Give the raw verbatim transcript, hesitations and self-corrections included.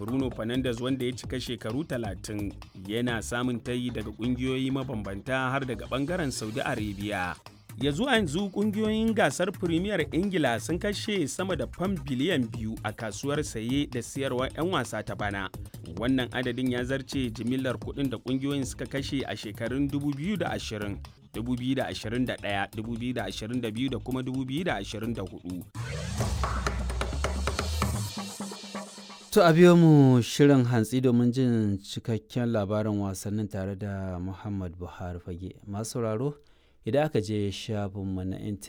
Bruno Fernandes wanda ya cika shekaru talatin yana samun tayi daga ƙungiyoyi mabambanta har daga ɓangaren Saudi Arabia. Ya zuwa yanzu ƙungiyoyin gasar Premier Ingila sun kashe sama da fam biliyan biyu a kasuwar saye da siyarwar 'yan wasa ta bana. Wannan adadin ya zarce jimillar kuɗin da ƙungiyoyin suka kashe a shekarun dubu biyu da ashirin, dubu biyu da ashirin da ɗaya, dubu biyu da ashirin da biyu da kuma dubu biyu da ashirin da hudu. To a biyo mu shirin hantsi domin jin cikakken labarin wasannin tare da Muhammad Buhari Fage. Masu sauraro, idan aka je shafinmu na intanet